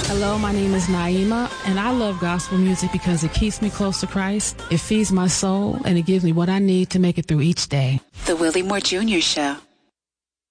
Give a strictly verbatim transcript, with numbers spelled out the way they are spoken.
Hello, my name is Naima, and I love gospel music because it keeps me close to Christ, it feeds my soul, and it gives me what I need to make it through each day. The Willie Moore Junior Show.